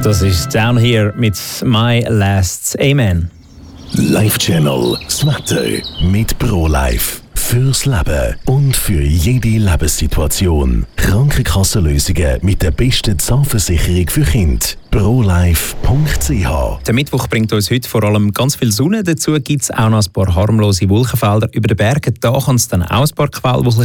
Das ist Down Here mit My Last Amen. Live Channel, das Wetter mit ProLife. Fürs Leben und für jede Lebenssituation. Krankenkassenlösungen mit der besten Zahnversicherung für Kinder. ProLife.ch. Der Mittwoch bringt uns heute vor allem ganz viel Sonne. Dazu gibt es auch noch ein paar harmlose Wolkenfelder über den Bergen. Da kann es dann auch ein paar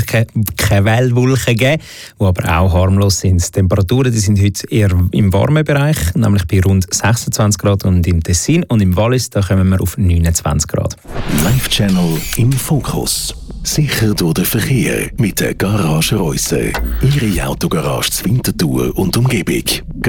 Quellwolken geben, die aber auch harmlos sind. Die Temperaturen die sind heute eher im warmen Bereich, nämlich bei rund 26 Grad und im Tessin und im Wallis da kommen wir auf 29 Grad. Live Channel im Fokus. Sicher durch den Verkehr mit der Garage Reusser. Ihre Autogarage zur Winterthur und Umgebung.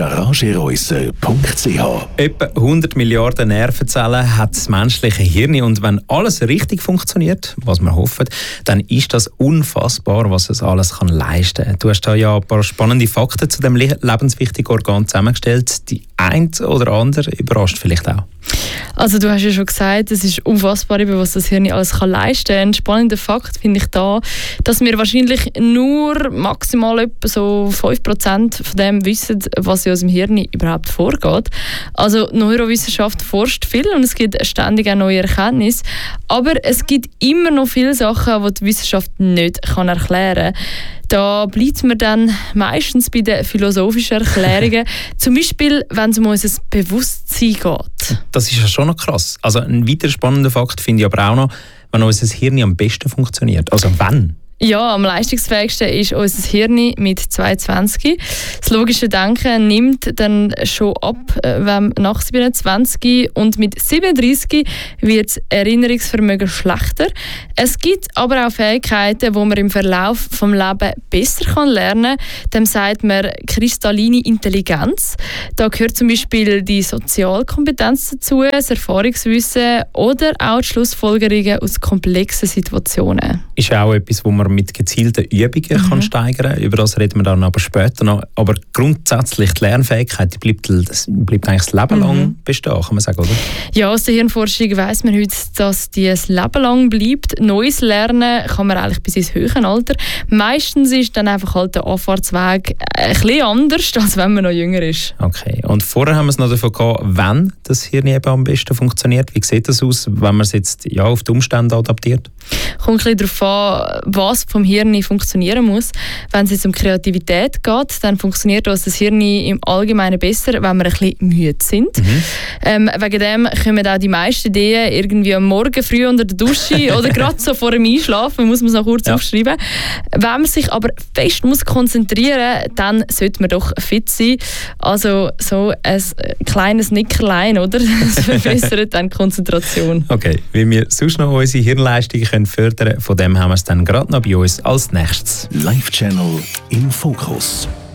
GarageReusser.ch. Etwa 100 Milliarden Nervenzellen hat das menschliche Hirn und wenn alles richtig funktioniert, was wir hoffen, dann ist das unfassbar, was es alles kann leisten kann. Du hast da ja ein paar spannende Fakten zu dem lebenswichtigen Organ zusammengestellt. Die eine oder andere überrascht vielleicht auch. Also du hast ja schon gesagt, es ist unfassbar, was das Hirn alles kann leisten kann. Ein spannender Fakt finde ich da, dass wir wahrscheinlich nur maximal etwa so 5% von dem wissen, was in unserem Hirn überhaupt vorgeht. Also Neurowissenschaft forscht viel und es gibt ständig auch neue Erkenntnisse. Aber es gibt immer noch viele Sachen, die die Wissenschaft nicht erklären kann. Da bleibt man dann meistens bei den philosophischen Erklärungen. Zum Beispiel, wenn es um unser Bewusstsein geht. Das ist ja schon noch krass. Also ein weiterer spannender Fakt finde ich aber auch noch, wenn unser Hirn am besten funktioniert. Also wann? Ja, am leistungsfähigsten ist unser Hirn mit 22. Das logische Denken nimmt dann schon ab nach 27 und mit 37 wird das Erinnerungsvermögen schlechter. Es gibt aber auch Fähigkeiten, die man im Verlauf des Lebens besser lernen kann. Dem sagt man kristalline Intelligenz. Da gehört zum Beispiel die Sozialkompetenz dazu, das Erfahrungswissen oder auch die Schlussfolgerungen aus komplexen Situationen. Ist auch etwas, wo man mit gezielten Übungen kann steigern kann. Über das reden wir dann aber später noch. Aber grundsätzlich die Lernfähigkeit die bleibt eigentlich das Leben lang bestehen, kann man sagen, oder? Ja, aus der Hirnforschung weiss man heute, dass die das Leben lang bleibt. Neues Lernen kann man eigentlich bis ins höhere Alter. Meistens ist dann einfach halt der Anfahrtsweg ein bisschen anders, als wenn man noch jünger ist. Okay. Und vorher haben wir es noch davon gehabt, wenn das Hirn eben am besten funktioniert. Wie sieht das aus, wenn man es jetzt auf die Umstände adaptiert? Kommt ein bisschen darauf an, was vom Hirn funktionieren muss. Wenn es jetzt um Kreativität geht, dann funktioniert das Hirn im Allgemeinen besser, wenn wir ein bisschen müde sind. Wegen dem kommen auch die meisten Ideen irgendwie am Morgen früh unter der Dusche oder gerade so vor dem Einschlafen, muss man es noch kurz aufschreiben. Wenn man sich aber fest muss konzentrieren muss, dann sollte man doch fit sein. Also so ein kleines Nickerlein, oder? Das verbessert dann die Konzentration. Okay, wie wir sonst noch unsere Hirnleistungen fördern können, von dem haben wir es dann gerade noch bei uns als nächstes. Live Channel im Fokus.